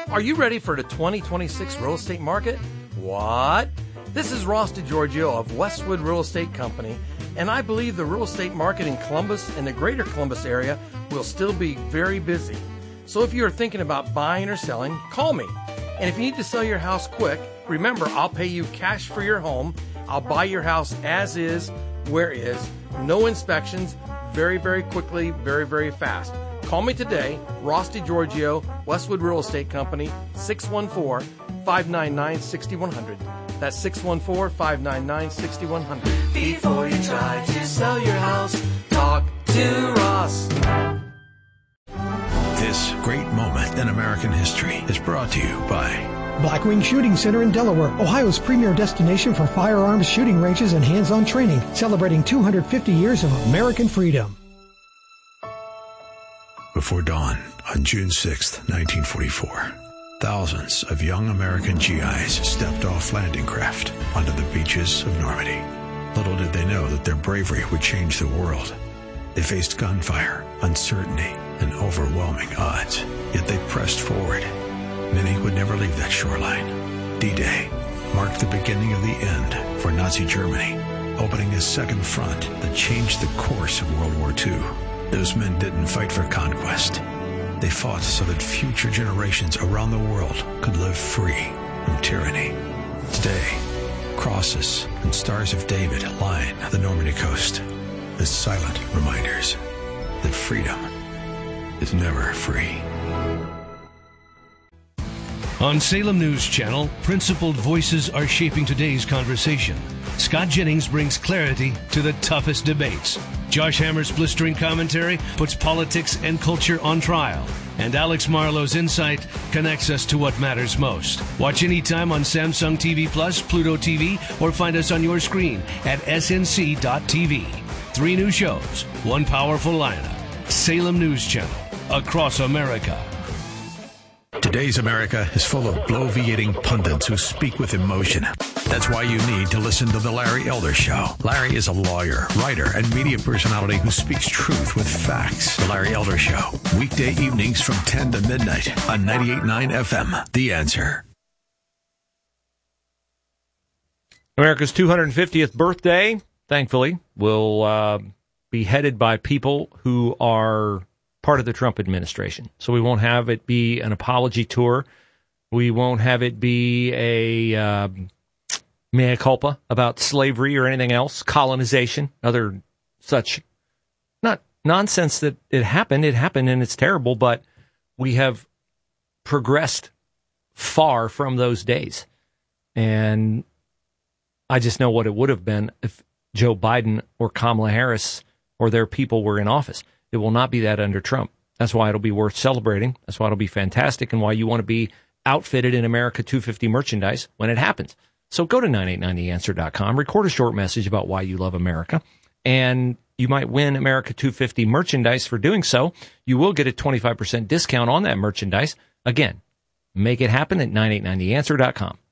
Are you ready for the 2026 real estate market? What? This is Ross DiGiorgio of Westwood Real Estate Company, and I believe the real estate market in Columbus and the greater Columbus area will still be very busy. So if you're thinking about buying or selling, call me. And if you need to sell your house quick, remember, I'll pay you cash for your home. I'll buy your house as is, where is, no inspections, very, very quickly, very, very fast. Call me today, Ross DiGiorgio, Westwood Real Estate Company, 614-599-6100. That's 614-599-6100. Before you try to sell your house, talk to Ross. This great moment in American history is brought to you by Blackwing Shooting Center in Delaware, Ohio's premier destination for firearms shooting ranges and hands-on training, celebrating 250 years of American freedom. Before dawn on June 6, 1944, thousands of young American GIs stepped off landing craft onto the beaches of Normandy. Little did they know that their bravery would change the world. They faced gunfire, uncertainty, and overwhelming odds, yet they pressed forward. Many would never leave that shoreline. D-Day marked the beginning of the end for Nazi Germany, opening a second front that changed the course of World War II. Those men didn't fight for conquest. They fought so that future generations around the world could live free from tyranny. Today, crosses and stars of David line the Normandy coast as silent reminders that freedom is never free. On Salem News Channel, principled voices are shaping today's conversation. Scott Jennings brings clarity to the toughest debates. Josh Hammer's blistering commentary puts politics and culture on trial. And Alex Marlowe's insight connects us to what matters most. Watch anytime on Samsung TV Plus, Pluto TV, or find us on your screen at snc.tv. 3 new shows, 1 powerful lineup. Salem News Channel, across America. Today's America is full of bloviating pundits who speak with emotion. That's why you need to listen to The Larry Elder Show. Larry is a lawyer, writer, and media personality who speaks truth with facts. The Larry Elder Show, weekday evenings from 10 to midnight on 98.9 FM. The Answer. America's 250th birthday, thankfully, will be headed by people who are part of the Trump administration. So we won't have it be an apology tour. We won't have it be a mea culpa about slavery or anything else, colonization, other such not nonsense that it happened and it's terrible, but we have progressed far from those days. And I just know what it would have been if Joe Biden or Kamala Harris or their people were in office. It will not be that under Trump. That's why it'll be worth celebrating. That's why it'll be fantastic, and why you want to be outfitted in America 250 merchandise when it happens. So go to 989theanswer.com, record a short message about why you love America, and you might win America 250 merchandise for doing so. You will get a 25% discount on that merchandise. Again, make it happen at 989theanswer.com.